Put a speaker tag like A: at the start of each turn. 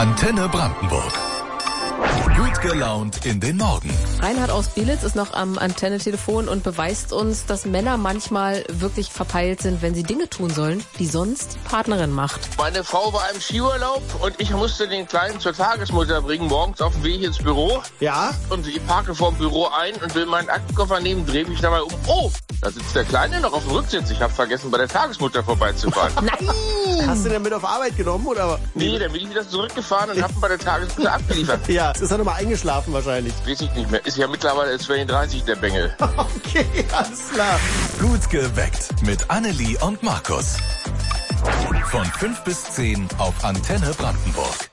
A: Antenne Brandenburg. Gut gelaunt in den Morgen.
B: Reinhard aus Bielitz ist noch am Antenne-Telefon und beweist uns, dass Männer manchmal wirklich verpeilt sind, wenn sie Dinge tun sollen, die sonst die Partnerin macht.
C: Meine Frau war im Skiurlaub und ich musste den Kleinen zur Tagesmutter bringen, morgens auf dem Weg ins Büro.
D: Ja?
C: Und ich parke vorm Büro ein und will meinen Aktenkoffer nehmen, drehe mich dabei um. Oh, da sitzt der Kleine noch auf dem Rücksitz. Ich habe vergessen, bei der Tagesmutter vorbeizufahren.
B: Nein!
D: Hast du den mit auf Arbeit genommen, oder?
C: Nee, dann bin ich wieder zurückgefahren und habe ihn bei der Tagesmutter abgeliefert.
D: Ja, ist er nochmal eingeschlafen wahrscheinlich.
C: Weiß ich nicht mehr. Ist ja mittlerweile 32 der Bengel.
D: Okay, alles klar.
A: Gut geweckt mit Annelie und Markus. Von 5 bis 10 auf Antenne Brandenburg.